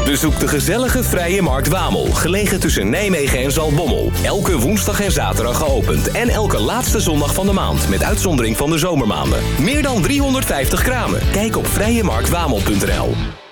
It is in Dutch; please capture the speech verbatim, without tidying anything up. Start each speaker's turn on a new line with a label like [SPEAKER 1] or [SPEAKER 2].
[SPEAKER 1] Bezoek de gezellige Vrije Markt Wamel, gelegen tussen Nijmegen en Zaltbommel. Elke woensdag en zaterdag geopend en elke laatste zondag van de maand, met uitzondering van de zomermaanden. Meer dan driehonderdvijftig kramen. Kijk op vrije markt wamel punt n l.